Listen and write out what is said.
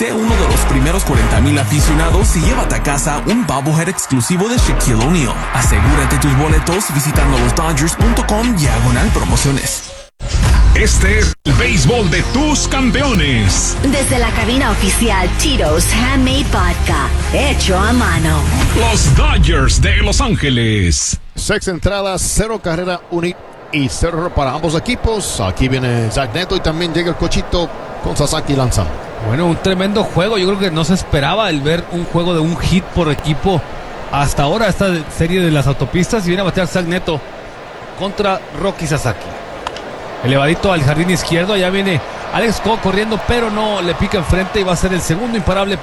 Sé uno de los primeros 40,000 aficionados y llévate a casa un bobblehead exclusivo de Shaquille O'Neal. Asegúrate tus boletos visitando losdodgers.com/promociones. Este es el béisbol de tus campeones. Desde la cabina oficial Tito's Handmade Vodka, hecho a mano. Los Dodgers de Los Ángeles. 6 entradas, 0 carrera, 1 y 0 para ambos equipos. Aquí viene Zach Neto y también llega el cochito con Sasaki lanzando. Bueno, un tremendo juego. Yo creo que no se esperaba el ver un juego de un hit por equipo hasta ahora, esta serie de las autopistas. Y viene a batear Zach Neto contra Roki Sasaki. Elevadito al jardín izquierdo, allá viene Alex Cobb corriendo, pero no le pica enfrente y va a ser el segundo imparable